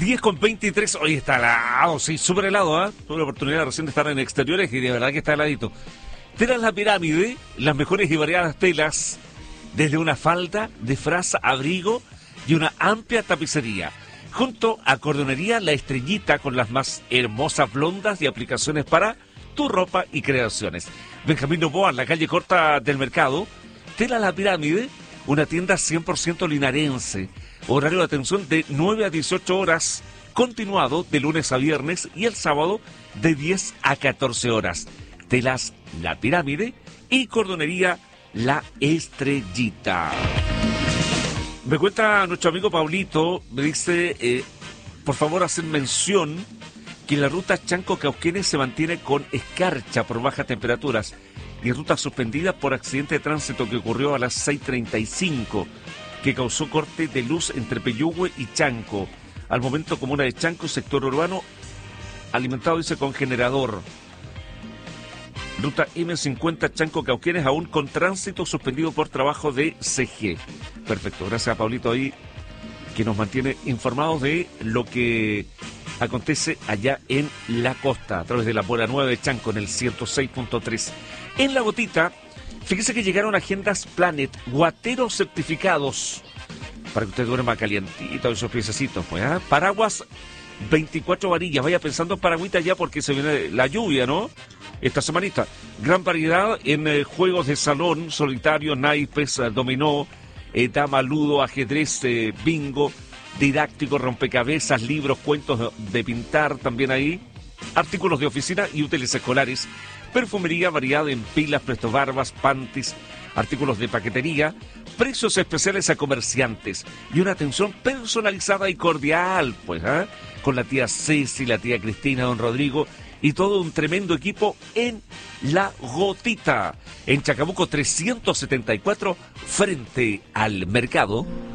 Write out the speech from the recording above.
10:23, hoy está helado, sí, súper helado, ¿eh? Tuve la oportunidad recién de estar en exteriores y de verdad que está heladito. Telas La Pirámide, las mejores y variadas telas, desde una falda, disfraz, abrigo y una amplia tapicería. Junto a Cordonería La Estrellita con las más hermosas blondas y aplicaciones para tu ropa y creaciones. Benjamín Noboa, en la calle corta del mercado. Telas La Pirámide, una tienda 100% linarense. Horario de atención de 9 a 18 horas, continuado de lunes a viernes y el sábado de 10 a 14 horas. Telas La Pirámide y Cordonería La Estrellita. Me cuenta nuestro amigo Paulito, me dice, por favor hacer mención que la ruta Chanco-Cauquenes se mantiene con escarcha por bajas temperaturas y ruta suspendida por accidente de tránsito que ocurrió a las 6:35, que causó corte de luz entre Peyúgue y Chanco. Al momento, comuna de Chanco, sector urbano, alimentado, dice, con generador. Ruta M50 Chanco-Cauquenes aún con tránsito suspendido por trabajo de CG. Perfecto, gracias a Paulito ahí, que nos mantiene informados de lo que acontece allá en la costa, a través de la Puebla Nueva de Chanco, en el 106.3. En La Botita, fíjese que llegaron agendas Planet, guateros certificados, para que usted duerma calientito esos piececitos, pues, ¿eh? Paraguas, 24 varillas, vaya pensando en paragüita ya porque se viene la lluvia, ¿no? Esta semanita. Gran variedad en juegos de salón, solitario, naipes, dominó, dama, ludo, ajedrez, bingo, didáctico, rompecabezas, libros, cuentos de pintar también ahí, artículos de oficina y útiles escolares, perfumería variada en pilas, prestobarbas, panties, artículos de paquetería, precios especiales a comerciantes y una atención personalizada y cordial, pues, ¿eh? Con la tía Ceci, la tía Cristina, don Rodrigo y todo un tremendo equipo en La Gotita, en Chacabuco 374, frente al mercado.